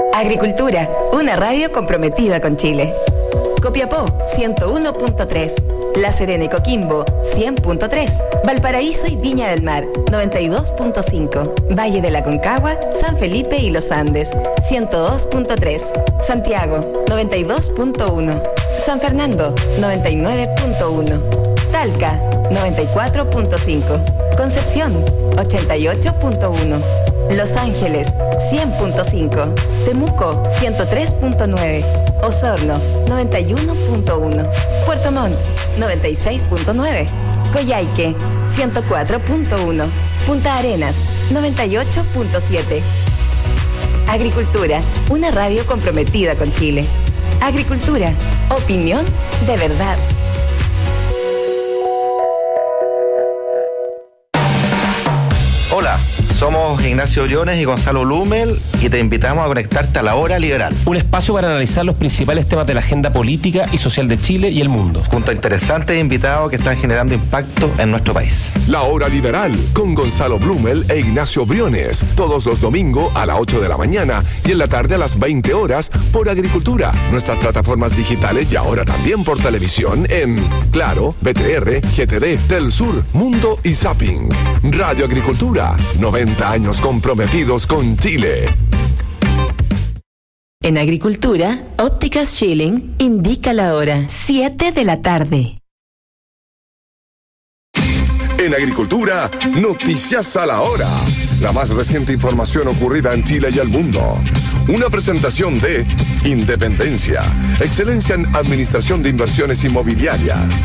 Agricultura, una radio comprometida con Chile. Copiapó, 101.3. La Serena y Coquimbo, 100.3. Valparaíso y Viña del Mar, 92.5. Valle de la Concagua, San Felipe y Los Andes, 102.3. Santiago, 92.1. San Fernando, 99.1. Talca, 94.5. Concepción, 88.1. Los Ángeles, 100.5. Temuco, 103.9. Osorno, 91.1. Puerto Montt, 96.9. Coyhaique, 104.1. Punta Arenas, 98.7. Agricultura, una radio comprometida con Chile. Agricultura, opinión de verdad. Hola, somos Ignacio Briones y Gonzalo Blumel y te invitamos a conectarte a La Hora Liberal. Un espacio para analizar los principales temas de la agenda política y social de Chile y el mundo. Junto a interesantes invitados que están generando impacto en nuestro país. La Hora Liberal con Gonzalo Blumel e Ignacio Briones. Todos los domingos a las 8 de la mañana y en la tarde a las 20 horas por Agricultura. Nuestras plataformas digitales y ahora también por televisión en Claro, BTR, GTD, Telsur, Mundo y Zapping. Radio Agricultura, 90 años comprometidos con Chile. En Agricultura, Ópticas Schilling indica la hora, 7 de la tarde. En Agricultura, noticias a la hora. La más reciente información ocurrida en Chile y el mundo. Una presentación de Independencia, excelencia en administración de inversiones inmobiliarias.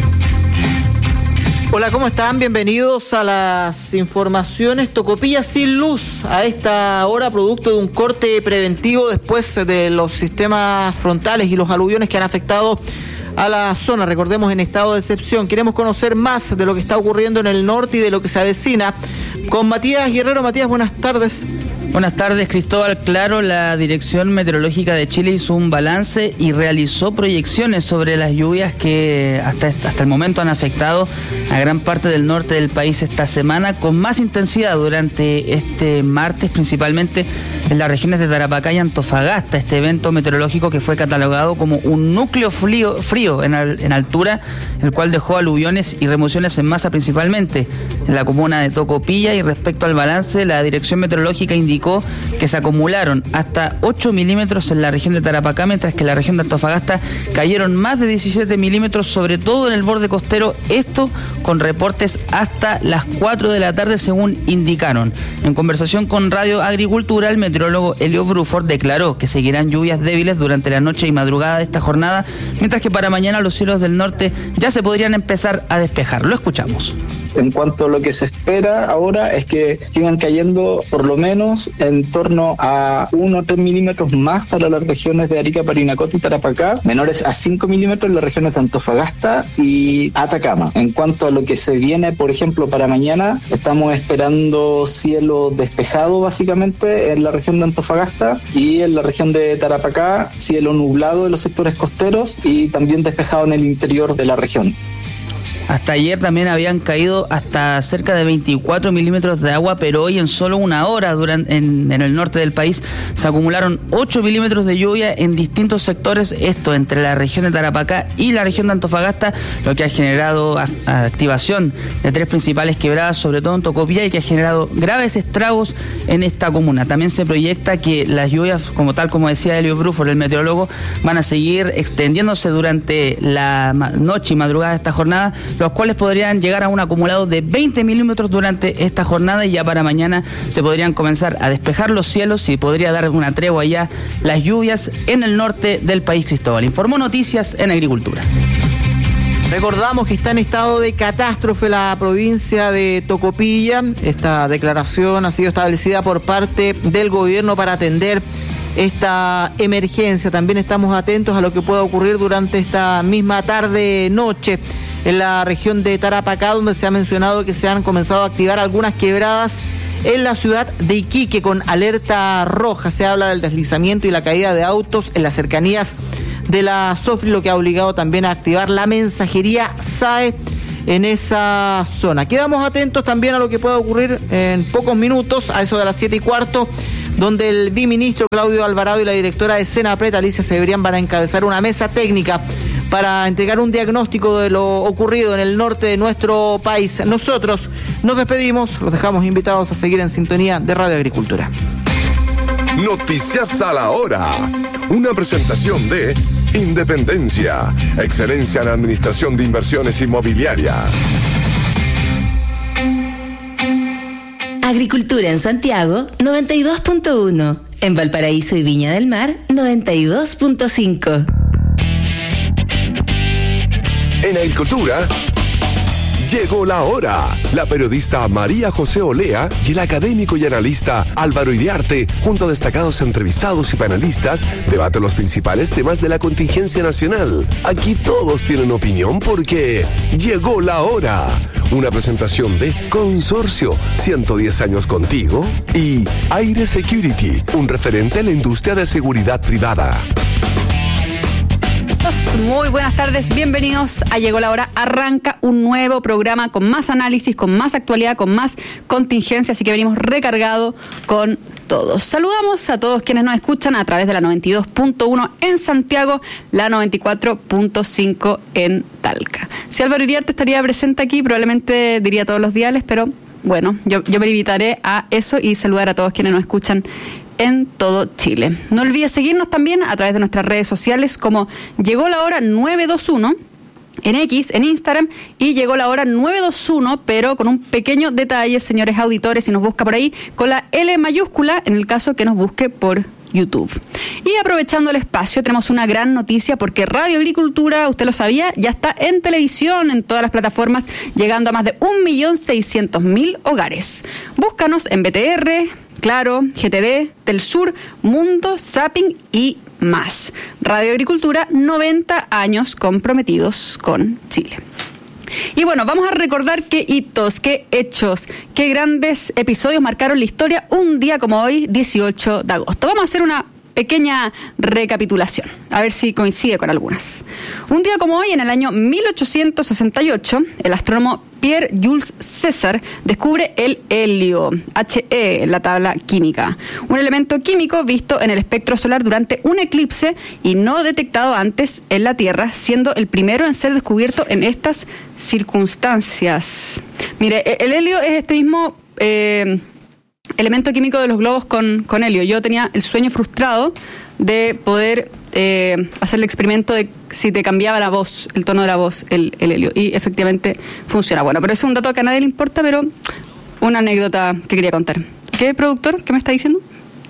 Hola, ¿cómo están? Bienvenidos a las informaciones. Tocopilla sin luz a esta hora, producto de un corte preventivo después de los sistemas frontales y los aluviones que han afectado a la zona. Recordemos, en estado de excepción. Queremos conocer más de lo que está ocurriendo en el norte y de lo que se avecina con Matías Guerrero. Matías, buenas tardes. Buenas tardes, Cristóbal. Claro, la Dirección Meteorológica de Chile hizo un balance y realizó proyecciones sobre las lluvias que hasta el momento han afectado a gran parte del norte del país esta semana, con más intensidad durante este martes, principalmente en las regiones de Tarapacá y Antofagasta. Este evento meteorológico que fue catalogado como un núcleo frío en altura, el cual dejó aluviones y remociones en masa, principalmente en la comuna de Tocopilla. Y respecto al balance, la Dirección Meteorológica indicó que se acumularon hasta 8 milímetros en la región de Tarapacá, mientras que en la región de Antofagasta cayeron más de 17 milímetros, sobre todo en el borde costero, esto con reportes hasta las 4 de la tarde, según indicaron. En conversación con Radio Agricultura, el meteorólogo Elio Bruford declaró que seguirán lluvias débiles durante la noche y madrugada de esta jornada, mientras que para mañana los cielos del norte ya se podrían empezar a despejar. Lo escuchamos. En cuanto a lo que se espera ahora es que sigan cayendo por lo menos en torno a 1 o 3 milímetros más para las regiones de Arica, Parinacota y Tarapacá, menores a 5 milímetros en las regiones de Antofagasta y Atacama. En cuanto a lo que se viene, por ejemplo, para mañana, estamos esperando cielo despejado básicamente en la región de Antofagasta, y en la región de Tarapacá cielo nublado en los sectores costeros y también despejado en el interior de la región. Hasta ayer también habían caído hasta cerca de 24 milímetros de agua, pero hoy en solo una hora en el norte del país se acumularon 8 milímetros de lluvia en distintos sectores, esto entre la región de Tarapacá y la región de Antofagasta, lo que ha generado activación de 3 principales quebradas, sobre todo en Tocopilla, y que ha generado graves estragos en esta comuna. También se proyecta que las lluvias, como decía Elio Bruford, el meteorólogo, van a seguir extendiéndose durante la noche y madrugada de esta jornada, los cuales podrían llegar a un acumulado de 20 milímetros durante esta jornada, y ya para mañana se podrían comenzar a despejar los cielos y podría dar una tregua ya las lluvias en el norte del país. Cristóbal informó Noticias en Agricultura. Recordamos que está en estado de catástrofe la provincia de Tocopilla. Esta declaración ha sido establecida por parte del gobierno para atender esta emergencia. También estamos atentos a lo que pueda ocurrir durante esta misma tarde-noche en la región de Tarapacá, donde se ha mencionado que se han comenzado a activar algunas quebradas en la ciudad de Iquique con alerta roja. Se habla del deslizamiento y la caída de autos en las cercanías de la Sofri, lo que ha obligado también a activar la mensajería SAE en esa zona. Quedamos atentos también a lo que pueda ocurrir en pocos minutos, a eso de las 7:15, donde el viceministro Claudio Alvarado y la directora de Senapred, Alicia Cebrián, van a encabezar una mesa técnica para entregar un diagnóstico de lo ocurrido en el norte de nuestro país. Nosotros nos despedimos, los dejamos invitados a seguir en sintonía de Radio Agricultura. Noticias a la hora. Una presentación de Independencia, excelencia en administración de inversiones inmobiliarias. Agricultura en Santiago, 92.1. En Valparaíso y Viña del Mar, 92.5. En Agricultura, llegó la hora. La periodista María José Olea y el académico y analista Álvaro Iriarte, junto a destacados entrevistados y panelistas, debaten los principales temas de la contingencia nacional. Aquí todos tienen opinión porque llegó la hora. Una presentación de Consorcio, 110 años contigo, y Aire Security, un referente en la industria de seguridad privada. Muy buenas tardes, bienvenidos a Llegó la Hora. Arranca un nuevo programa con más análisis, con más actualidad, con más contingencia, así que venimos recargados con todos. Saludamos a todos quienes nos escuchan a través de la 92.1 en Santiago, la 94.5 en Talca. Si Álvaro Iriarte estaría presente aquí, probablemente diría todos los diales, pero bueno, yo me limitaré a eso y saludar a todos quienes nos escuchan en todo Chile. No olvides seguirnos también a través de nuestras redes sociales como Llegó la Hora 921 en X, en Instagram, y Llegó la Hora 921, pero con un pequeño detalle, señores auditores, si nos busca por ahí, con la L mayúscula, en el caso que nos busque por YouTube. Y aprovechando el espacio, tenemos una gran noticia porque Radio Agricultura, usted lo sabía, ya está en televisión en todas las plataformas, llegando a más de 1.600.000 hogares. Búscanos en BTR, Claro, GTV, Telsur, Mundo, Zapping y más. Radio Agricultura, 90 años comprometidos con Chile. Y bueno, vamos a recordar qué hitos, qué hechos, qué grandes episodios marcaron la historia un día como hoy, 18 de agosto. Vamos a hacer una pequeña recapitulación, a ver si coincide con algunas. Un día como hoy, en el año 1868, el astrónomo Pierre Jules César descubre el helio, He, en la tabla química. Un elemento químico visto en el espectro solar durante un eclipse y no detectado antes en la Tierra, siendo el primero en ser descubierto en estas circunstancias. Mire, el helio es este mismo elemento químico de los globos con helio. Yo tenía el sueño frustrado de poder hacer el experimento de si te cambiaba la voz, el tono de la voz, el helio. Y efectivamente funciona. Bueno, pero es un dato que a nadie le importa, pero una anécdota que quería contar. ¿Qué, productor? ¿Qué me está diciendo?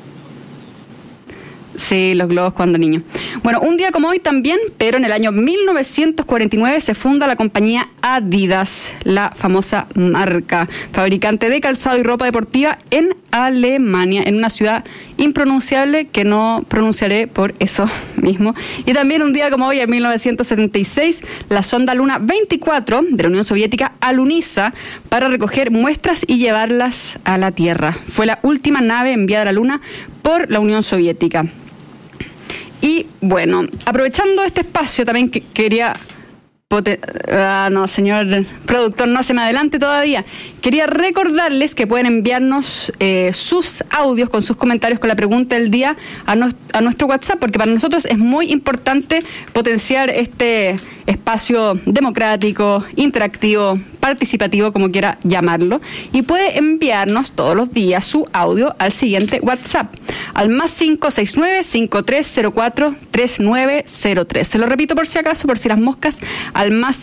Sí, los globos cuando niño. Bueno, un día como hoy también, pero en el año 1949 se funda la compañía Adidas, la famosa marca, fabricante de calzado y ropa deportiva en Alemania, en una ciudad impronunciable que no pronunciaré por eso mismo. Y también un día como hoy, en 1976, la sonda Luna 24 de la Unión Soviética aluniza para recoger muestras y llevarlas a la Tierra. Fue la última nave enviada a la Luna por la Unión Soviética. Y bueno, aprovechando este espacio también que quería... no, señor productor, no se me adelante todavía. Quería recordarles que pueden enviarnos sus audios con sus comentarios con la pregunta del día a nuestro WhatsApp, porque para nosotros es muy importante potenciar este espacio democrático, interactivo, participativo, como quiera llamarlo, y puede enviarnos todos los días su audio al siguiente WhatsApp, al más 569-5304-3903. Se lo repito por si acaso, por si las moscas, al más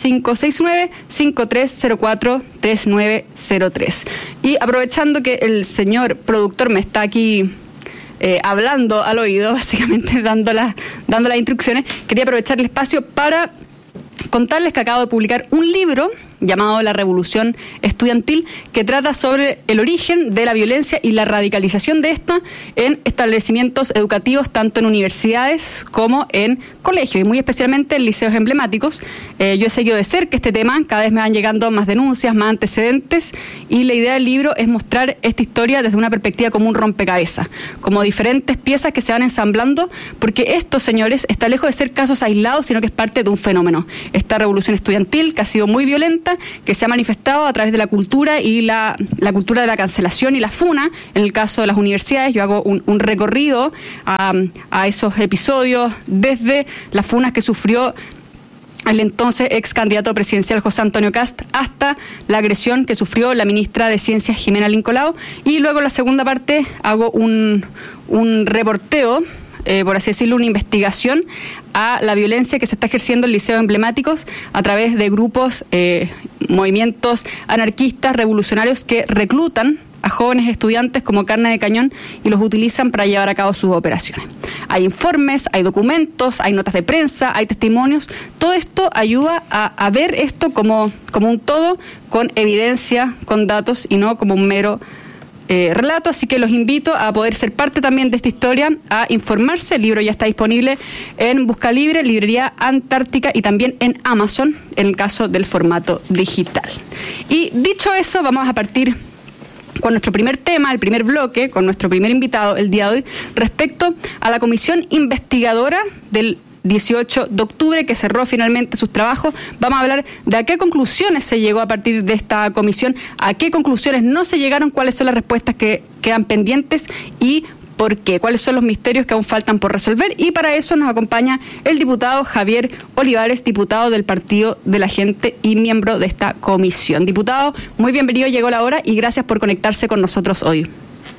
569-5304-3903. Y aprovechando que el señor productor me está aquí hablando al oído, básicamente dando las instrucciones, quería aprovechar el espacio para contarles que acabo de publicar un libro llamado La Revolución Estudiantil, que trata sobre el origen de la violencia y la radicalización de esta en establecimientos educativos, tanto en universidades como en colegios, y muy especialmente en liceos emblemáticos. Yo he seguido de cerca este tema, cada vez me van llegando más denuncias, más antecedentes, y la idea del libro es mostrar esta historia desde una perspectiva como un rompecabezas, como diferentes piezas que se van ensamblando, porque esto, señores, está lejos de ser casos aislados, sino que es parte de un fenómeno. Esta revolución estudiantil, que ha sido muy violenta, presidenta, que se ha manifestado a través de la cultura y la cultura de la cancelación y la funa. En el caso de las universidades, yo hago un recorrido a esos episodios, desde las funas que sufrió el entonces ex candidato presidencial José Antonio Kast hasta la agresión que sufrió la ministra de Ciencias Jimena Lincolao, y luego en la segunda parte hago un reporteo, por así decirlo, una investigación a la violencia que se está ejerciendo en liceos emblemáticos a través de grupos, movimientos anarquistas, revolucionarios que reclutan a jóvenes estudiantes como carne de cañón y los utilizan para llevar a cabo sus operaciones. Hay informes, hay documentos, hay notas de prensa, hay testimonios. Todo esto ayuda a ver esto como un todo, con evidencia, con datos, y no como un mero relato. Así que los invito a poder ser parte también de esta historia, a informarse. El libro ya está disponible en Busca Libre, Librería Antártica y también en Amazon, en el caso del formato digital. Y dicho eso, vamos a partir con nuestro primer tema, el primer bloque, con nuestro primer invitado el día de hoy, respecto a la comisión investigadora del 18 de octubre, que cerró finalmente sus trabajos. Vamos a hablar de a qué conclusiones se llegó a partir de esta comisión, a qué conclusiones no se llegaron, cuáles son las respuestas que quedan pendientes y por qué, cuáles son los misterios que aún faltan por resolver. Y para eso nos acompaña el diputado Javier Olivares, diputado del Partido de la Gente y miembro de esta comisión. Diputado, muy bienvenido, llegó la hora y gracias por conectarse con nosotros hoy.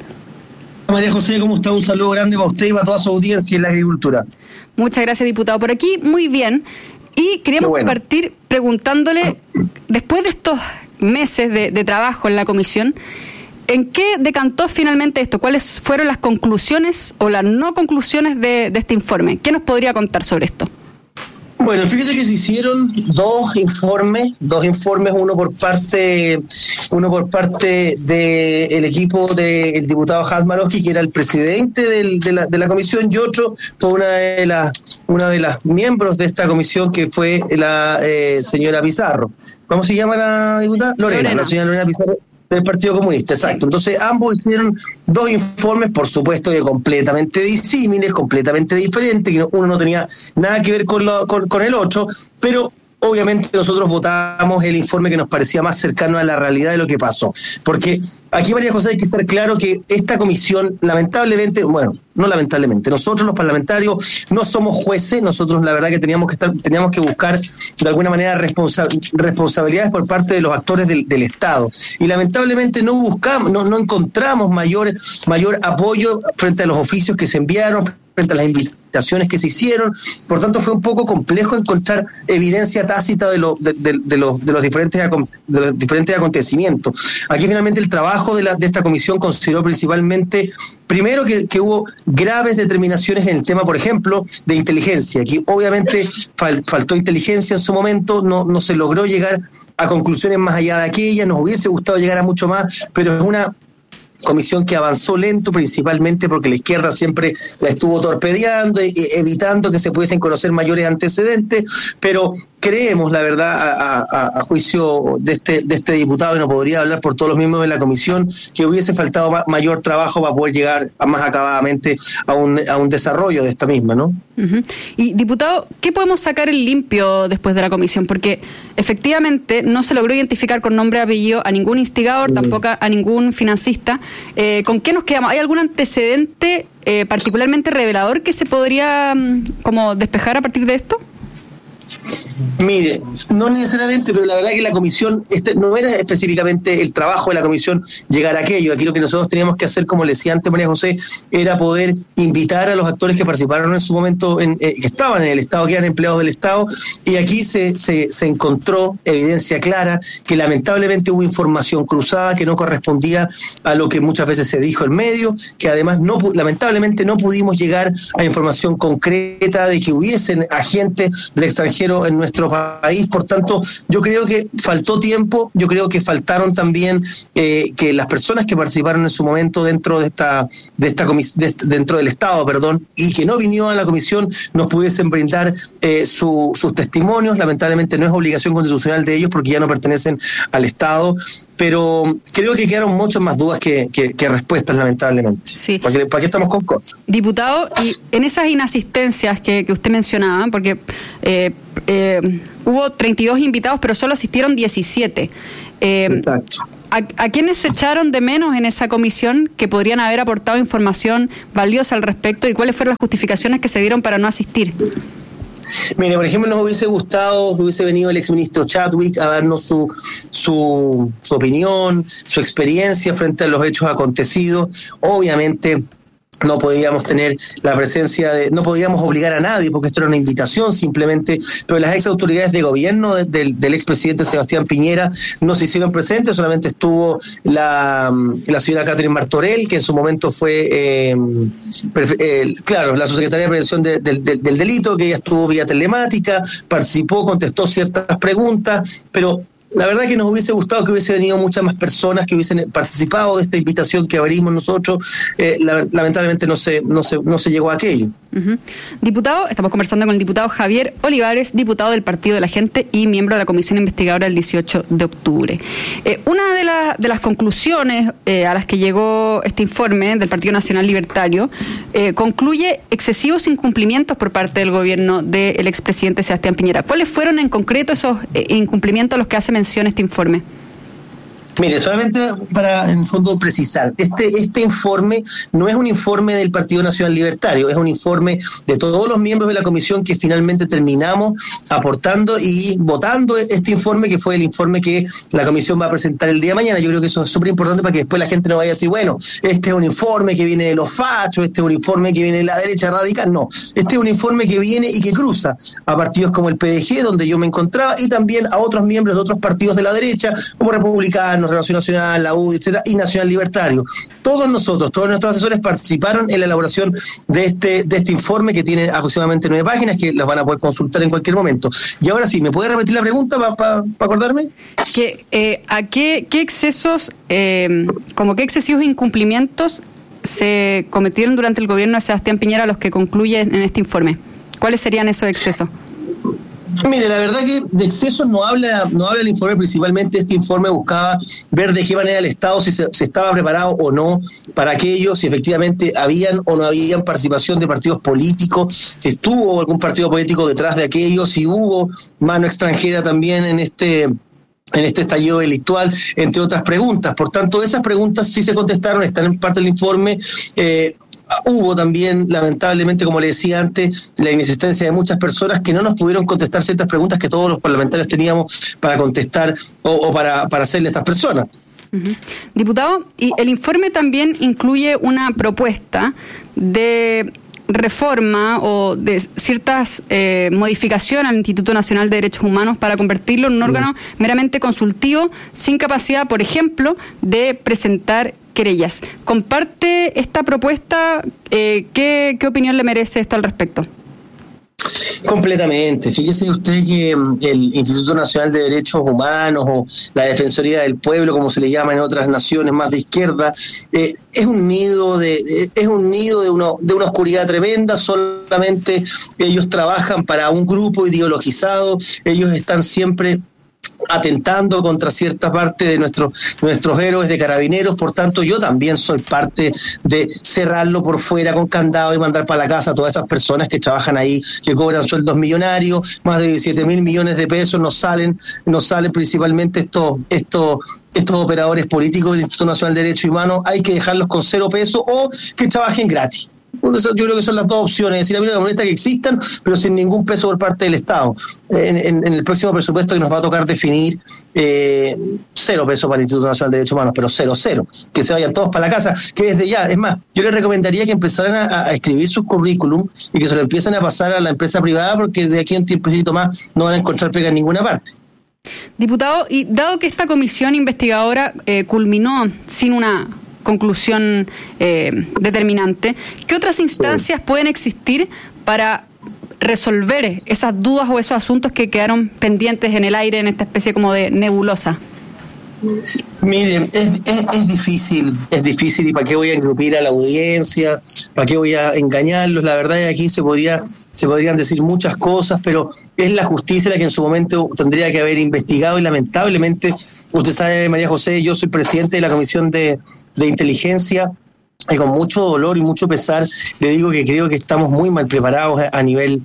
María José, ¿cómo está? Un saludo grande para usted y para toda su audiencia en la agricultura. Muchas gracias, diputado. Por aquí, muy bien. Y queríamos partir preguntándole, después de estos meses de trabajo en la comisión, ¿en qué decantó finalmente esto? ¿Cuáles fueron las conclusiones o las no conclusiones de este informe? ¿Qué nos podría contar sobre esto? Bueno, fíjese que se hicieron dos informes, uno por parte del equipo del diputado Hadmarowski, que era el presidente de la comisión, y otro fue una de las miembros de esta comisión, que fue la señora Pizarro. ¿Cómo se llama la diputada? Lorena. La señora Lorena Pizarro, del Partido Comunista, exacto. Entonces ambos hicieron dos informes, por supuesto, de completamente disímiles, completamente diferentes, que uno no tenía nada que ver con el otro, pero obviamente nosotros votamos el informe que nos parecía más cercano a la realidad de lo que pasó. Porque aquí, María José, hay que estar claro que esta comisión, lamentablemente, nosotros los parlamentarios no somos jueces. Nosotros la verdad que teníamos que buscar de alguna manera responsabilidades por parte de los actores del Estado. Y lamentablemente no encontramos mayor apoyo frente a los oficios que se enviaron, frente a las invitaciones que se hicieron. Por tanto, fue un poco complejo encontrar evidencia tácita de los diferentes acontecimientos. Aquí finalmente el trabajo de esta comisión consideró principalmente, primero, que hubo graves determinaciones en el tema, por ejemplo, de inteligencia. Aquí obviamente faltó inteligencia en su momento, no se logró llegar a conclusiones más allá de aquella. Nos hubiese gustado llegar a mucho más, pero es una comisión que avanzó lento, principalmente porque la izquierda siempre la estuvo torpedeando, evitando que se pudiesen conocer mayores antecedentes, pero creemos, la verdad, a juicio de este diputado, y no podría hablar por todos los miembros de la comisión, que hubiese faltado mayor trabajo para poder llegar más acabadamente a un desarrollo de esta misma, ¿no? Uh-huh. Y, diputado, ¿qué podemos sacar en limpio después de la comisión? Porque efectivamente no se logró identificar con nombre y apellido a ningún instigador, tampoco a ningún financista. ¿Con qué nos quedamos? ¿Hay algún antecedente particularmente revelador que se podría como despejar a partir de esto? Mire, no necesariamente, pero la verdad que la comisión, no era específicamente el trabajo de la comisión llegar a aquello. Aquí lo que nosotros teníamos que hacer, como le decía antes María José, era poder invitar a los actores que participaron en su momento, que estaban en el Estado, que eran empleados del Estado, y aquí se encontró evidencia clara que lamentablemente hubo información cruzada que no correspondía a lo que muchas veces se dijo en medio, que además lamentablemente no pudimos llegar a información concreta de que hubiesen agentes del extranjero en nuestro país. Por tanto, yo creo que faltó tiempo, yo creo que faltaron también que las personas que participaron en su momento dentro dentro del Estado, y que no vinieron a la comisión, nos pudiesen brindar sus testimonios. Lamentablemente no es obligación constitucional de ellos porque ya no pertenecen al Estado, pero creo que quedaron muchas más dudas que respuestas, lamentablemente. Sí. ¿Para qué estamos con cosas? Diputado, y en esas inasistencias que usted mencionaba, porque hubo 32 invitados, pero solo asistieron 17. Exacto. ¿A quiénes se echaron de menos en esa comisión que podrían haber aportado información valiosa al respecto y cuáles fueron las justificaciones que se dieron para no asistir? Mire, por ejemplo, nos hubiese gustado que hubiese venido el exministro Chadwick a darnos su opinión, su experiencia frente a los hechos acontecidos. Obviamente no podíamos tener la presencia no podíamos obligar a nadie porque esto era una invitación simplemente, pero las ex autoridades de gobierno del expresidente Sebastián Piñera no se hicieron presentes, solamente estuvo la señora Catherine Martorell, que en su momento fue la subsecretaria de Prevención del Delito, que ella estuvo vía telemática, participó, contestó ciertas preguntas, pero la verdad que nos hubiese gustado que hubiese venido muchas más personas que hubiesen participado de esta invitación que abrimos nosotros. Lamentablemente no se llegó a aquello. Uh-huh. Diputado, estamos conversando con el diputado Javier Olivares, diputado del Partido de la Gente y miembro de la Comisión Investigadora del 18 de octubre. Una de las conclusiones a las que llegó este informe del Partido Nacional Libertario concluye excesivos incumplimientos por parte del gobierno del expresidente Sebastián Piñera. ¿Cuáles fueron en concreto esos incumplimientos a los que hace mención este informe? Mire, solamente para, en el fondo, precisar, este informe no es un informe del Partido Nacional Libertario, es un informe de todos los miembros de la comisión que finalmente terminamos aportando y votando este informe, que fue el informe que la comisión va a presentar el día de mañana. Yo creo que eso es súper importante para que después la gente no vaya a decir, bueno, este es un informe que viene de los fachos, este es un informe que viene de la derecha radical. No, este es un informe que viene y que cruza a partidos como el PDG, donde yo me encontraba, y también a otros miembros de otros partidos de la derecha, como republicanos, Renovación Nacional, la UDI, etcétera, y Nacional Libertario. Todos nuestros asesores participaron en la elaboración de este informe, que tiene aproximadamente 9 páginas, que las van a poder consultar en cualquier momento. Y ahora sí, ¿me puede repetir la pregunta para acordarme? ¿A qué excesos, como qué excesivos incumplimientos se cometieron durante el gobierno de Sebastián Piñera, los que concluyen en este informe? ¿Cuáles serían esos excesos? Mire, la verdad que de excesos no habla el informe. Principalmente este informe buscaba ver de qué manera el Estado, si se estaba preparado o no para aquello, si efectivamente habían o no habían participación de partidos políticos, si estuvo algún partido político detrás de aquello, si hubo mano extranjera también en este estallido delictual, entre otras preguntas. Por tanto, esas preguntas sí se contestaron, están en parte del informe. Hubo también, lamentablemente, como le decía antes, la inexistencia de muchas personas que no nos pudieron contestar ciertas preguntas que todos los parlamentarios teníamos para contestar o para hacerle a estas personas. Uh-huh. Diputado, y el informe también incluye una propuesta de reforma o de ciertas modificaciones al Instituto Nacional de Derechos Humanos para convertirlo en un órgano meramente consultivo, sin capacidad, por ejemplo, de presentar querellas. ¿Comparte esta propuesta? ¿Qué opinión le merece esto al respecto? Completamente. Fíjese usted que el Instituto Nacional de Derechos Humanos o la Defensoría del Pueblo, como se le llama en otras naciones más de izquierda, es un nido de una oscuridad tremenda. Solamente ellos trabajan para un grupo ideologizado. Ellos están siempre atentando contra cierta parte de nuestros héroes de carabineros. Por tanto, yo también soy parte de cerrarlo por fuera con candado y mandar para la casa a todas esas personas que trabajan ahí, que cobran sueldos millonarios, más de 17.000 millones de pesos nos salen principalmente estos operadores políticos del Instituto Nacional de Derechos Humanos. Hay que dejarlos con 0 pesos o que trabajen gratis. Yo creo que son las dos opciones. Es decir, a mí no me molesta que existan, pero sin ningún peso por parte del Estado. En el próximo presupuesto que nos va a tocar definir, 0 pesos para el Instituto Nacional de Derechos Humanos, pero 0. Que se vayan todos para la casa, que desde ya, es más, yo les recomendaría que empezaran a escribir sus currículum y que se lo empiecen a pasar a la empresa privada, porque de aquí a un tiempecito más no van a encontrar pega en ninguna parte. Diputado, y dado que esta comisión investigadora culminó sin una conclusión determinante, ¿qué otras instancias pueden existir para resolver esas dudas o esos asuntos que quedaron pendientes en el aire, en esta especie como de nebulosa? Miren, es difícil, y para qué voy a engrupir a la audiencia, para qué voy a engañarlos. La verdad es que aquí se podrían decir muchas cosas, pero es la justicia la que en su momento tendría que haber investigado, y lamentablemente, usted sabe, María José, yo soy presidente de la Comisión de Inteligencia, y con mucho dolor y mucho pesar le digo que creo que estamos muy mal preparados a nivel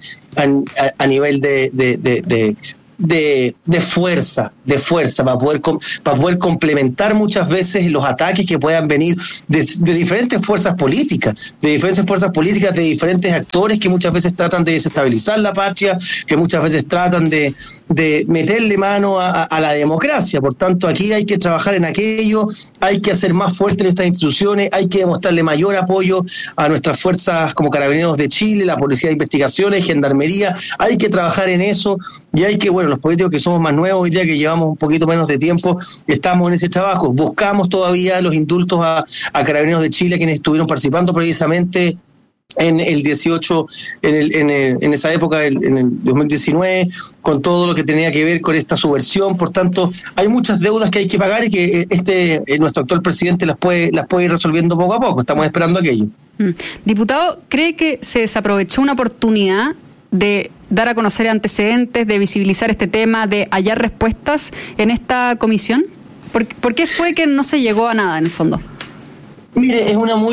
de fuerza para poder complementar muchas veces los ataques que puedan venir de diferentes fuerzas políticas, de diferentes actores que muchas veces tratan de desestabilizar la patria, que muchas veces tratan de meterle mano a la democracia. Por tanto, aquí hay que trabajar en aquello, hay que hacer más fuerte nuestras instituciones, hay que demostrarle mayor apoyo a nuestras fuerzas como Carabineros de Chile, la Policía de Investigaciones, Gendarmería, hay que trabajar en eso y hay que, los políticos que somos más nuevos hoy día, que llevamos un poquito menos de tiempo, estamos en ese trabajo. Buscamos todavía los indultos a Carabineros de Chile, quienes estuvieron participando precisamente en el 18, en esa época, en el 2019, con todo lo que tenía que ver con esta subversión. Por tanto, hay muchas deudas que hay que pagar y que nuestro actual presidente las puede ir resolviendo poco a poco. Estamos esperando aquello. Diputado, ¿cree que se desaprovechó una oportunidad de dar a conocer antecedentes, de visibilizar este tema, de hallar respuestas en esta comisión? ¿Por qué fue que no se llegó a nada en el fondo? Mire, es una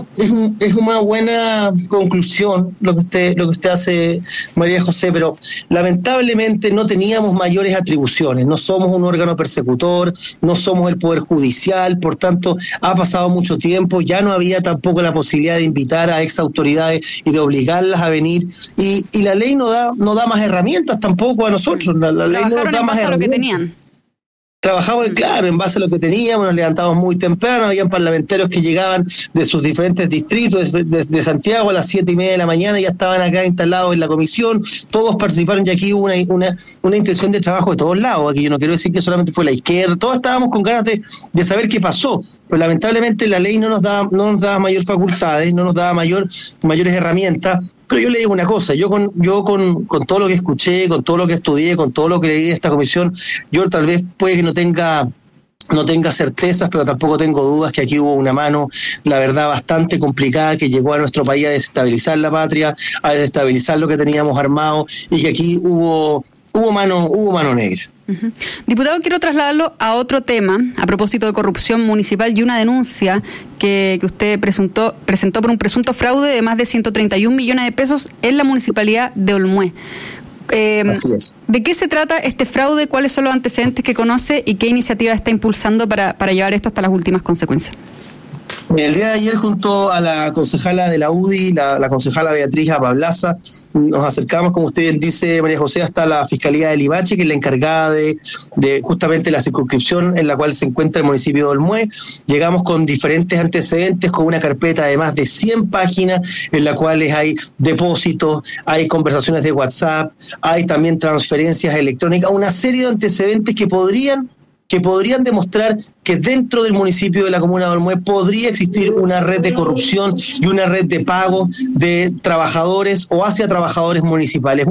buena conclusión lo que usted hace, María José, pero lamentablemente no teníamos mayores atribuciones, no somos un órgano persecutor, no somos el Poder Judicial, por tanto ha pasado mucho tiempo, ya no había tampoco la posibilidad de invitar a ex autoridades y de obligarlas a venir, y la ley no da más herramientas tampoco a nosotros, la ley no da más herramientas. A lo que tenían. Trabajamos, claro, en base a lo que teníamos, nos levantamos muy temprano, habían parlamentarios que llegaban de sus diferentes distritos, de Santiago a las 7:30 de la mañana, ya estaban acá instalados en la comisión, todos participaron y aquí hubo una intención de trabajo de todos lados. Aquí yo no quiero decir que solamente fue la izquierda, todos estábamos con ganas de saber qué pasó, pero lamentablemente la ley no nos daba mayor facultades, no nos daba mayores herramientas. Pero yo le digo una cosa, yo con todo lo que escuché, con todo lo que estudié, con todo lo que leí de esta comisión, yo tal vez puede que no tenga certezas, pero tampoco tengo dudas que aquí hubo una mano, la verdad, bastante complicada, que llegó a nuestro país a desestabilizar la patria, a desestabilizar lo que teníamos armado, y que aquí hubo mano negra. Uh-huh. Diputado, quiero trasladarlo a otro tema, a propósito de corrupción municipal y una denuncia que usted presentó por un presunto fraude de más de 131 millones de pesos en la municipalidad de Olmué. Así es. ¿De qué se trata este fraude? ¿Cuáles son los antecedentes que conoce y qué iniciativa está impulsando para llevar esto hasta las últimas consecuencias? El día de ayer, junto a la concejala de la UDI, la concejala Beatriz Apablaza, nos acercamos, como usted bien dice, María José, hasta la Fiscalía de Limache, que es la encargada de justamente la circunscripción en la cual se encuentra el municipio de Olmué. Llegamos con diferentes antecedentes, con una carpeta de más de 100 páginas, en la cuales hay depósitos, hay conversaciones de WhatsApp, hay también transferencias electrónicas, una serie de antecedentes que podrían demostrar que dentro del municipio de la comuna de Olmué podría existir una red de corrupción y una red de pagos de trabajadores o hacia trabajadores municipales.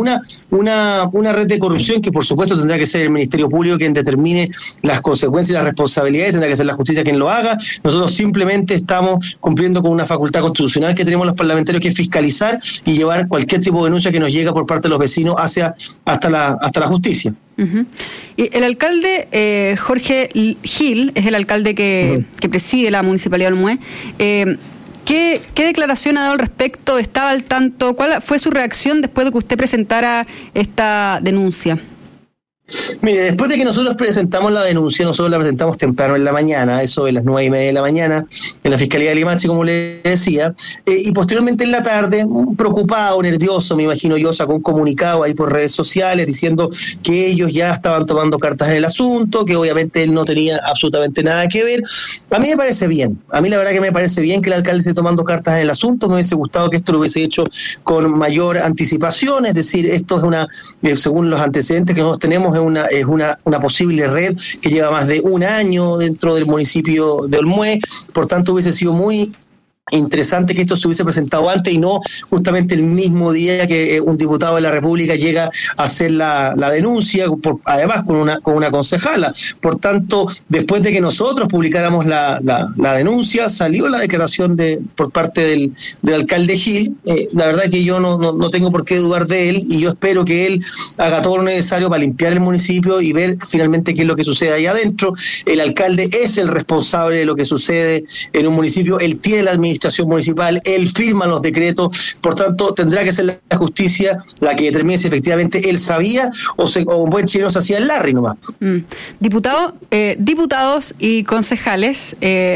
Una red de corrupción que por supuesto tendrá que ser el Ministerio Público quien determine las consecuencias y las responsabilidades, tendrá que ser la justicia quien lo haga. Nosotros simplemente estamos cumpliendo con una facultad constitucional que tenemos los parlamentarios, que es fiscalizar y llevar cualquier tipo de denuncia que nos llega por parte de los vecinos hasta la justicia. Uh-huh. Y el alcalde Jorge Gil es el alcalde que preside la municipalidad de Olmué. ¿Qué declaración ha dado al respecto? ¿Estaba al tanto? ¿Cuál fue su reacción después de que usted presentara esta denuncia? Mire, después de que nosotros presentamos la denuncia, nosotros la presentamos temprano en la mañana, eso de las 9:30 de la mañana, en la Fiscalía de Limache, como le decía, y posteriormente en la tarde, preocupado, nervioso, me imagino yo, sacó un comunicado ahí por redes sociales diciendo que ellos ya estaban tomando cartas en el asunto, que obviamente él no tenía absolutamente nada que ver. A mí me parece bien, a mí la verdad que me parece bien que el alcalde esté tomando cartas en el asunto. Me hubiese gustado que esto lo hubiese hecho con mayor anticipación, es decir, esto es según los antecedentes que nosotros tenemos, es una posible red que lleva más de un año dentro del municipio de Olmué. Por tanto, hubiese sido muy interesante que esto se hubiese presentado antes y no justamente el mismo día que un diputado de la República llega a hacer la denuncia, además con una concejala. Por tanto, después de que nosotros publicáramos la denuncia, salió la declaración por parte del alcalde Gil. La verdad que yo no tengo por qué dudar de él, y yo espero que él haga todo lo necesario para limpiar el municipio y ver finalmente qué es lo que sucede ahí adentro. El alcalde es el responsable de lo que sucede en un municipio, él tiene la administración administración municipal, él firma los decretos, por tanto tendrá que ser la justicia la que determine si efectivamente él sabía o un buen chileno se hacía el Larry nomás. Diputados y concejales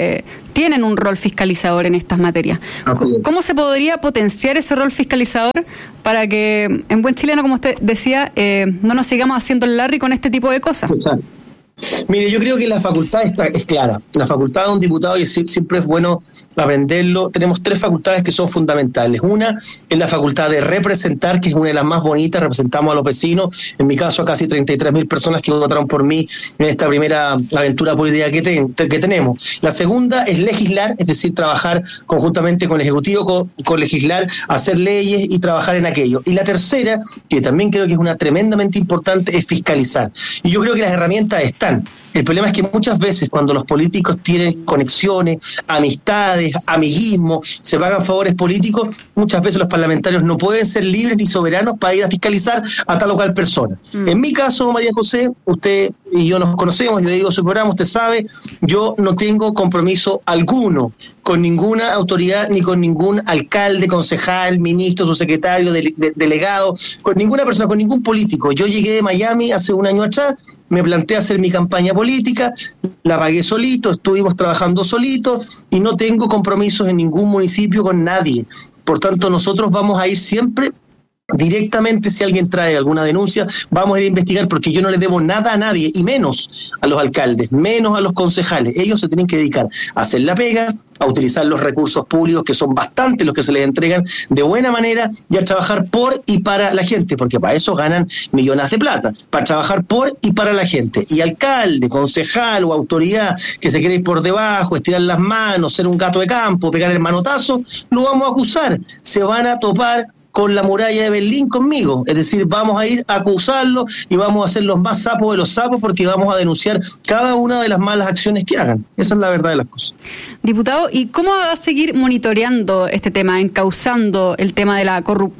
tienen un rol fiscalizador en estas materias. ¿Cómo se podría potenciar ese rol fiscalizador para que en buen chileno, como usted decía, no nos sigamos haciendo el Larry con este tipo de cosas? Exacto. Mire, yo creo que la facultad es clara. La facultad de un diputado, y siempre es bueno aprenderlo, tenemos 3 facultades que son fundamentales. Una es la facultad de representar, que es una de las más bonitas, representamos a los vecinos, en mi caso a casi 33.000 personas que votaron por mí en esta primera aventura política que tenemos. La segunda es legislar, es decir, trabajar conjuntamente con el Ejecutivo, con legislar, hacer leyes y trabajar en aquello. Y la tercera, que también creo que es una tremendamente importante, es fiscalizar. Y yo creo que las herramientas están. El problema es que muchas veces cuando los políticos tienen conexiones, amistades, amiguismo, se pagan favores políticos, muchas veces los parlamentarios no pueden ser libres ni soberanos para ir a fiscalizar a tal o cual persona. En mi caso, María José, usted y yo nos conocemos, yo digo su programa, usted sabe, yo no tengo compromiso alguno con ninguna autoridad, ni con ningún alcalde, concejal, ministro, subsecretario, delegado, con ninguna persona, con ningún político. Yo llegué de Miami hace un año atrás, me planteé hacer mi campaña política, la pagué solito, estuvimos trabajando solitos y no tengo compromisos en ningún municipio con nadie. Por tanto, nosotros vamos a ir siempre directamente. Si alguien trae alguna denuncia, vamos a ir a investigar, porque yo no le debo nada a nadie, y menos a los alcaldes, menos a los concejales. Ellos se tienen que dedicar a hacer la pega, a utilizar los recursos públicos, que son bastantes los que se les entregan, de buena manera, y a trabajar por y para la gente, porque para eso ganan millones de plata, para trabajar por y para la gente. Y alcalde, concejal o autoridad que se quiere ir por debajo, estirar las manos, ser un gato de campo, pegar el manotazo, lo vamos a acusar. Se van a topar con la muralla de Berlín conmigo, es decir, vamos a ir a acusarlo y vamos a ser los más sapos de los sapos, porque vamos a denunciar cada una de las malas acciones que hagan. Esa es la verdad de las cosas. Diputado, ¿y cómo va a seguir monitoreando este tema, encauzando el tema de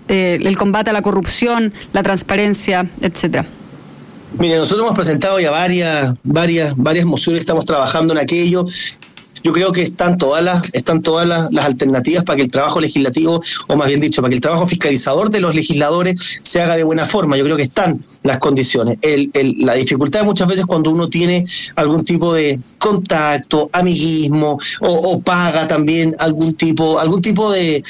el combate a la corrupción, la transparencia, etcétera? Mire, nosotros hemos presentado ya varias mociones, estamos trabajando en aquello. Yo creo que están todas las alternativas para que el trabajo legislativo, o más bien dicho, para que el trabajo fiscalizador de los legisladores se haga de buena forma. Yo creo que están las condiciones. La dificultad muchas veces cuando uno tiene algún tipo de contacto, amiguismo, o paga también algún tipo de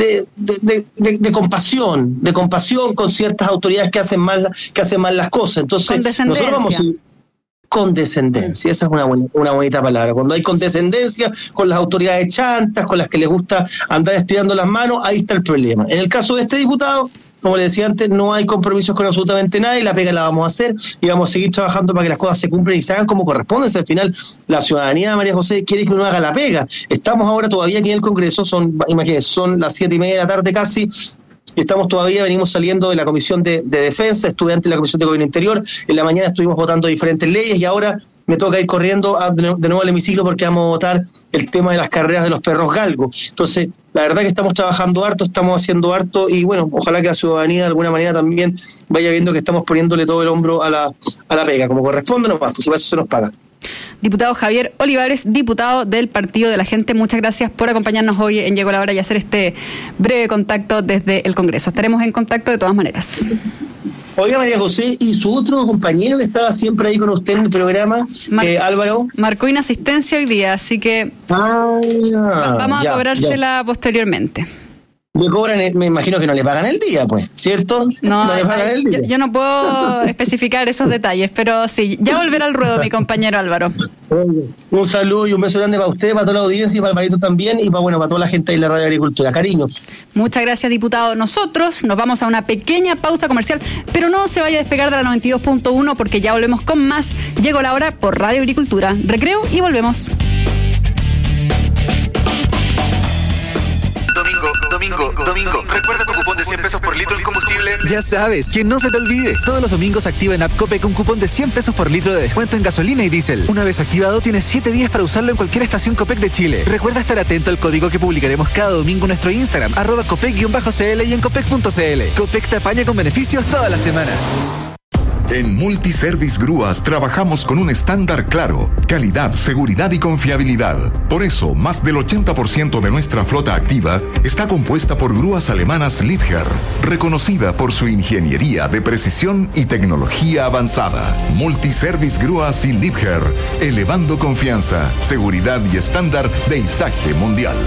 compasión con ciertas autoridades que hacen mal las cosas. Entonces, nosotros vamos a condescendencia, esa es una bonita palabra. Cuando hay condescendencia con las autoridades chantas, con las que les gusta andar estirando las manos, ahí está el problema. En el caso de este diputado, como le decía antes, no hay compromisos con absolutamente nadie, la pega la vamos a hacer y vamos a seguir trabajando para que las cosas se cumplan y se hagan como corresponde. Al final, la ciudadanía de María José quiere que uno haga la pega. Estamos ahora todavía aquí en el Congreso, imagínense, son las 7:30 de la tarde casi. Estamos todavía, venimos saliendo de la Comisión de Defensa, estuve antes en la Comisión de Gobierno Interior, en la mañana estuvimos votando diferentes leyes y ahora me toca ir corriendo de nuevo al hemiciclo porque vamos a votar el tema de las carreras de los perros galgos. Entonces, la verdad que estamos trabajando harto, estamos haciendo harto y bueno, ojalá que la ciudadanía de alguna manera también vaya viendo que estamos poniéndole todo el hombro a la pega, como corresponde nomás, pues si para eso se nos paga. Diputado Javier Olivares, diputado del Partido de la Gente, muchas gracias por acompañarnos hoy en Llegó la Hora y hacer este breve contacto desde el Congreso. Estaremos en contacto de todas maneras. Oiga, María José, y su otro compañero que estaba siempre ahí con usted en el programa, Álvaro. Marcó inasistencia hoy día, así que vamos a cobrársela posteriormente. Le cobran, me imagino que no le pagan el día, pues, ¿cierto? No le pagan el día. Yo no puedo especificar esos detalles, pero sí, ya volverá al ruedo mi compañero Álvaro. Un saludo y un beso grande para usted, para toda la audiencia y para Alvarito también y para toda la gente de la Radio Agricultura. Cariños. Muchas gracias, diputado. Nosotros nos vamos a una pequeña pausa comercial, pero no se vaya a despegar de la 92.1 porque ya volvemos con más. Llegó la hora por Radio Agricultura. Recreo y volvemos. Domingo, ¿recuerda tu cupón de 100 pesos por litro en combustible? Ya sabes, que no se te olvide. Todos los domingos activa en App Copec un cupón de 100 pesos por litro de descuento en gasolina y diésel. Una vez activado, tienes 7 días para usarlo en cualquier estación Copec de Chile. Recuerda estar atento al código que publicaremos cada domingo en nuestro Instagram, @Copec_CL y en Copec.cl. Copec te apaña con beneficios todas las semanas. En Multiservice Grúas trabajamos con un estándar claro: calidad, seguridad y confiabilidad. Por eso, más del 80% de nuestra flota activa está compuesta por grúas alemanas Liebherr, reconocida por su ingeniería de precisión y tecnología avanzada. Multiservice Grúas y Liebherr, elevando confianza, seguridad y estándar de izaje mundial.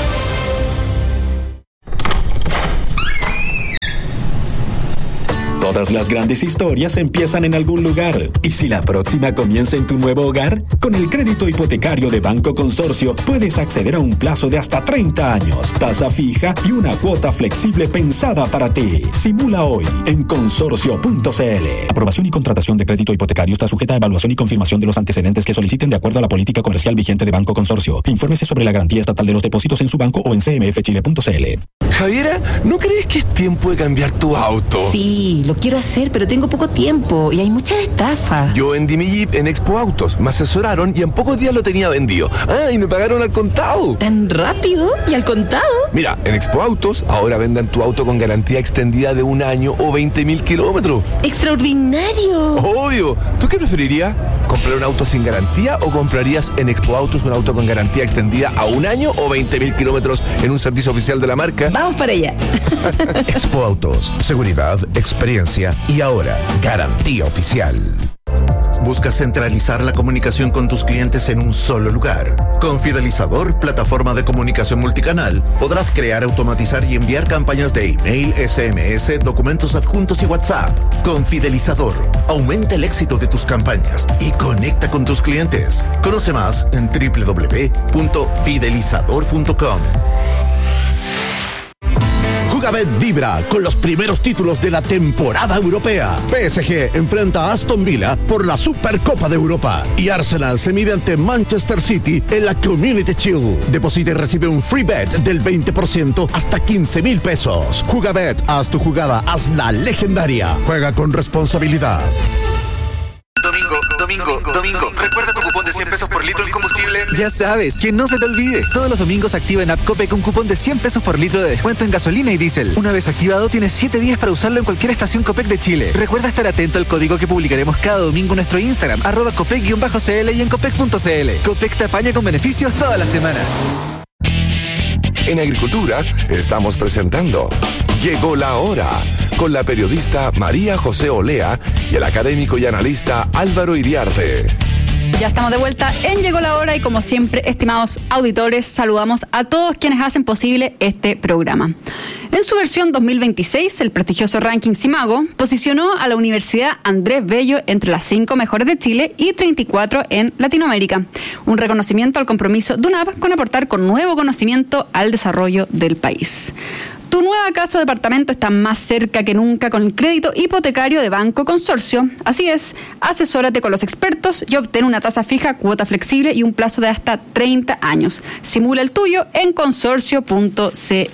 Todas las grandes historias empiezan en algún lugar. ¿Y si la próxima comienza en tu nuevo hogar? Con el crédito hipotecario de Banco Consorcio puedes acceder a un plazo de hasta 30 años, tasa fija y una cuota flexible pensada para ti. Simula hoy en consorcio.cl. Aprobación y contratación de crédito hipotecario está sujeta a evaluación y confirmación de los antecedentes que soliciten de acuerdo a la política comercial vigente de Banco Consorcio. Infórmese sobre la garantía estatal de los depósitos en su banco o en cmfchile.cl. Javiera, ¿no crees que es tiempo de cambiar tu auto? Sí, lo quiero hacer, pero tengo poco tiempo y hay muchas estafas. Yo vendí mi Jeep en Expo Autos, me asesoraron y en pocos días lo tenía vendido. Ah, y me pagaron al contado. ¿Tan rápido? ¿Y al contado? Mira, en Expo Autos ahora vendan tu auto con garantía extendida de 1 año o 20.000 kilómetros. ¡Extraordinario! Obvio. ¿Tú qué preferirías? ¿Comprar un auto sin garantía o comprarías en Expo Autos un auto con garantía extendida a 1 año o 20.000 kilómetros en un servicio oficial de la marca? Vamos para allá. Expo Autos, seguridad, experiencia y ahora garantía oficial. ¿Buscas centralizar la comunicación con tus clientes en un solo lugar? Con Fidelizador, plataforma de comunicación multicanal, podrás crear, automatizar y enviar campañas de email, SMS, documentos adjuntos y WhatsApp. Con Fidelizador, aumenta el éxito de tus campañas y conecta con tus clientes. Conoce más en www.fidelizador.com. Jugabet vibra con los primeros títulos de la temporada europea. PSG enfrenta a Aston Villa por la Supercopa de Europa y Arsenal se mide ante Manchester City en la Community Shield. Deposita y recibe un free bet del 20% hasta 15,000 pesos. Jugabet, haz tu jugada, hazla legendaria. Juega con responsabilidad. Domingo, recuerda tu cupón de 100 pesos por litro en combustible. Ya sabes, que no se te olvide. Todos los domingos activa en AppCopec un cupón de 100 pesos por litro de descuento en gasolina y diésel. Una vez activado, tienes 7 días para usarlo en cualquier estación Copec de Chile. Recuerda estar atento al código que publicaremos cada domingo en nuestro Instagram, @Copec_CL y en Copec.cl. Copec te apaña con beneficios todas las semanas. En Agricultura estamos presentando Llegó la Hora, con la periodista María José Olea y el académico y analista Álvaro Iriarte. Ya estamos de vuelta en Llegó la Hora y como siempre, estimados auditores, saludamos a todos quienes hacen posible este programa. En su versión 2026, el prestigioso ranking Simago posicionó a la Universidad Andrés Bello entre las 5 mejores de Chile y 34 en Latinoamérica. Un reconocimiento al compromiso de UNAP con aportar con nuevo conocimiento al desarrollo del país. Tu nueva casa o departamento está más cerca que nunca con el crédito hipotecario de Banco Consorcio. Así es, asesórate con los expertos y obtén una tasa fija, cuota flexible y un plazo de hasta 30 años. Simula el tuyo en consorcio.cl.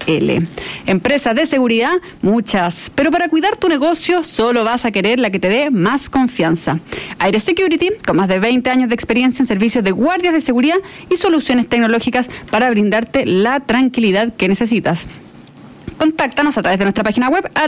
Empresas de seguridad, muchas, pero para cuidar tu negocio solo vas a querer la que te dé más confianza. Aire Security, con más de 20 años de experiencia en servicios de guardias de seguridad y soluciones tecnológicas para brindarte la tranquilidad que necesitas. Contáctanos a través de nuestra página web a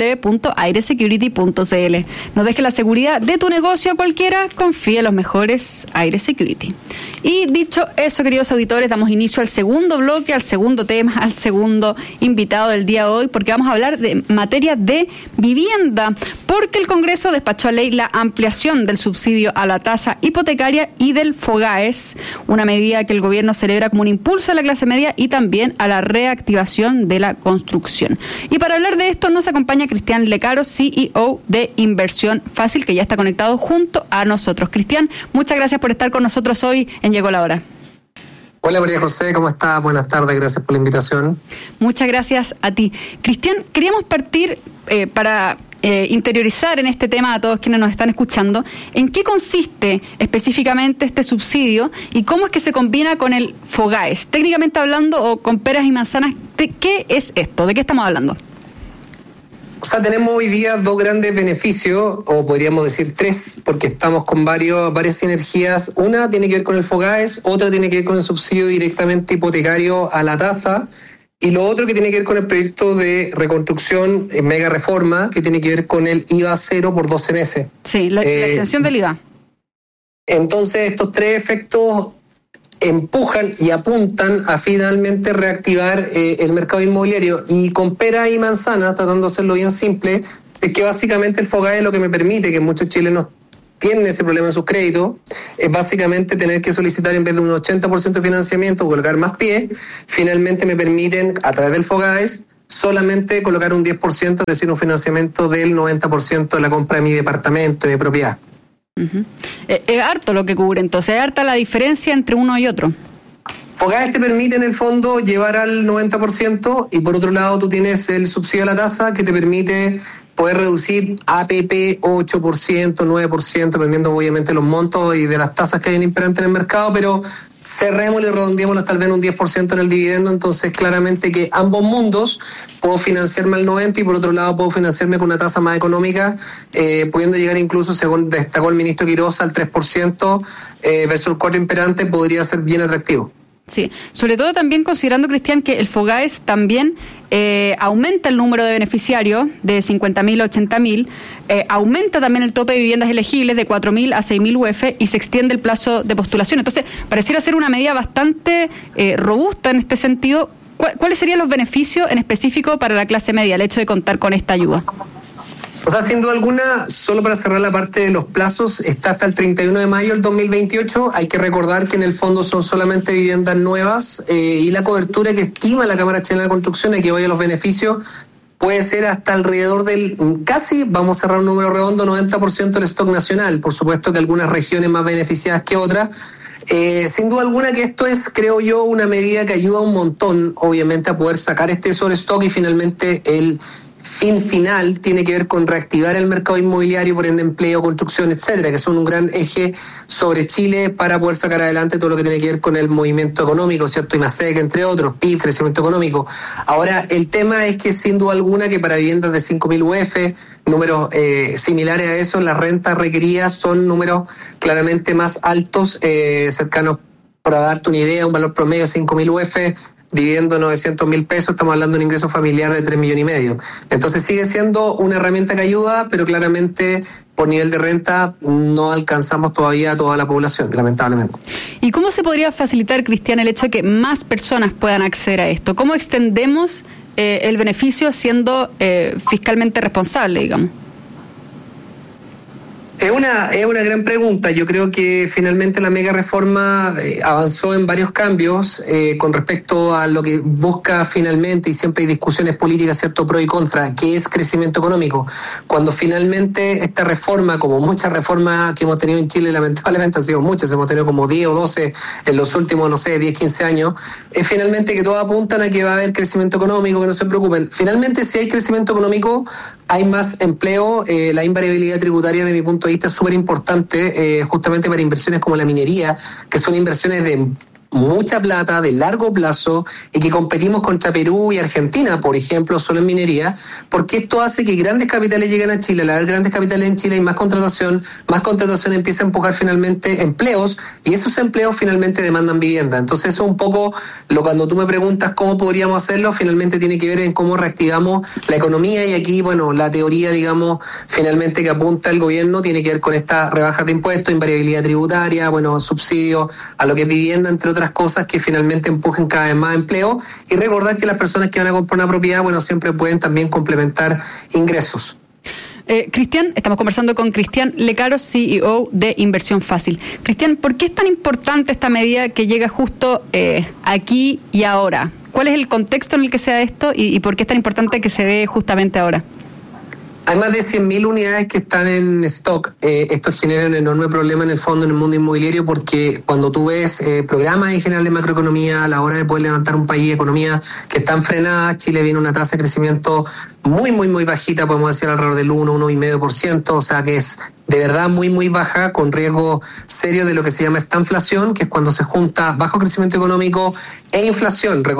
www.airesecurity.cl. No dejes la seguridad de tu negocio a cualquiera, confía en los mejores Aire Security. Y dicho eso, queridos auditores, damos inicio al segundo bloque, al segundo tema, al segundo invitado del día de hoy, porque vamos a hablar de materia de vivienda, porque el Congreso despachó a ley la ampliación del subsidio a la tasa hipotecaria y del FOGAES, una medida que el gobierno celebra como un impulso a la clase media y también a la reactivación de la construcción. Y para hablar de esto nos acompaña Cristian Lecaro, CEO de Inversión Fácil, que ya está conectado junto a nosotros. Cristian, muchas gracias por estar con nosotros hoy en Llegó la Hora. Hola María José, ¿cómo estás? Buenas tardes, gracias por la invitación. Muchas gracias a ti. Cristian, queríamos partir para interiorizar en este tema a todos quienes nos están escuchando, ¿en qué consiste específicamente este subsidio y cómo es que se combina con el FOGAES? Técnicamente hablando, o con peras y manzanas, ¿qué es esto? ¿De qué estamos hablando? O sea, tenemos hoy día 2 grandes beneficios, o podríamos decir 3, porque estamos con varias sinergias. Una tiene que ver con el FOGAES, otra tiene que ver con el subsidio directamente hipotecario a la tasa, Y lo otro que tiene que ver con el proyecto de reconstrucción, mega reforma, que tiene que ver con el IVA cero por 12 meses. Sí, la exención del IVA. Entonces, estos tres efectos empujan y apuntan a finalmente reactivar el mercado inmobiliario. Y con pera y manzana, tratando de hacerlo bien simple, es que básicamente el FOGAE lo que me permite, que muchos chilenos tienen ese problema en sus créditos, es básicamente tener que solicitar en vez de un 80% de financiamiento, colocar más pie, finalmente me permiten, a través del FOGAES, solamente colocar un 10%, es decir, un financiamiento del 90% de la compra de mi departamento, de mi propiedad. Uh-huh. Es harto lo que cubre, entonces, es harta la diferencia entre uno y otro. FOGAES te permite en el fondo llevar al 90% y por otro lado tú tienes el subsidio a la tasa que te permite poder reducir APP 8%, 9%, dependiendo obviamente los montos y de las tasas que hay imperantes en el mercado, pero cerrémoslo y redondeémoslo tal vez un 10% en el dividendo, entonces claramente que ambos mundos puedo financiarme al 90% y por otro lado puedo financiarme con una tasa más económica, pudiendo llegar incluso, según destacó el ministro Quiroz, al 3% versus el 4% imperante, podría ser bien atractivo. Sí, sobre todo también considerando, Cristian, que el FOGAES también aumenta el número de beneficiarios de 50.000 a 80.000, aumenta también el tope de viviendas elegibles de 4.000 a 6.000 UF y se extiende el plazo de postulación. Entonces, pareciera ser una medida bastante robusta en este sentido. ¿Cuáles serían los beneficios en específico para la clase media, el hecho de contar con esta ayuda? O sea, sin duda alguna, solo para cerrar la parte de los plazos, está hasta el 31 de mayo del 2028. Hay que recordar que en el fondo son solamente viviendas nuevas y la cobertura que estima la Cámara Chilena de Construcción y que vaya a los beneficios puede ser hasta alrededor del casi, vamos a cerrar un número redondo, 90% del stock nacional. Por supuesto que algunas regiones más beneficiadas que otras. Sin duda alguna que esto es, creo yo, una medida que ayuda un montón, obviamente, a poder sacar este sobrestock y finalmente el fin final tiene que ver con reactivar el mercado inmobiliario, por ende empleo, construcción, etcétera, que son un gran eje sobre Chile para poder sacar adelante todo lo que tiene que ver con el movimiento económico, ¿cierto? IMASEC, entre otros, PIB, crecimiento económico. Ahora, el tema es que sin duda alguna que para viviendas de 5.000 UF, números similares a eso, las rentas requeridas son números claramente más altos, cercanos, para darte una idea, un valor promedio de 5.000 UF, dividiendo 900.000 pesos, estamos hablando de un ingreso familiar de 3,5 millones. Entonces sigue siendo una herramienta que ayuda, pero claramente por nivel de renta no alcanzamos todavía a toda la población, lamentablemente. ¿Y cómo se podría facilitar, Cristian, el hecho de que más personas puedan acceder a esto? ¿Cómo extendemos el beneficio siendo fiscalmente responsable, digamos? Es una gran pregunta. Yo creo que finalmente la mega reforma avanzó en varios cambios con respecto a lo que busca finalmente, y siempre hay discusiones políticas, cierto, pro y contra, que es crecimiento económico. Cuando finalmente esta reforma, como muchas reformas que hemos tenido en Chile, lamentablemente han sido muchas, hemos tenido como 10 o 12 en los últimos, 10, 15 años, es finalmente que todos apuntan a que va a haber crecimiento económico, que no se preocupen. Finalmente, si hay crecimiento económico, hay más empleo, la invariabilidad tributaria de mi punto de vista es súper importante, justamente para inversiones como la minería, que son inversiones de mucha plata, de largo plazo, y que competimos contra Perú y Argentina, por ejemplo, solo en minería, porque esto hace que grandes capitales lleguen a Chile. Al haber grandes capitales en Chile hay más contratación empieza a empujar finalmente empleos, y esos empleos finalmente demandan vivienda. Entonces eso es un poco cuando tú me preguntas cómo podríamos hacerlo, finalmente tiene que ver en cómo reactivamos la economía, y aquí, la teoría, finalmente que apunta el gobierno tiene que ver con estas rebajas de impuestos, invariabilidad tributaria, subsidio a lo que es vivienda, entre otras cosas que finalmente empujen cada vez más empleo, y recordar que las personas que van a comprar una propiedad, siempre pueden también complementar ingresos. Cristian, estamos conversando con Cristian Lecaro, CEO de Inversión Fácil. Cristian, ¿por qué es tan importante esta medida que llega justo aquí y ahora? ¿Cuál es el contexto en el que se da esto y por qué es tan importante que se dé justamente ahora? Hay más de 100.000 unidades que están en stock. Esto genera un enorme problema en el fondo en el mundo inmobiliario, porque cuando tú ves programas en general de macroeconomía a la hora de poder levantar un país, economía que están frenadas, Chile viene una tasa de crecimiento muy, muy, muy bajita, podemos decir alrededor del 1,5%, o sea que es de verdad muy, muy baja, con riesgo serio de lo que se llama estanflación, que es cuando se junta bajo crecimiento económico e inflación.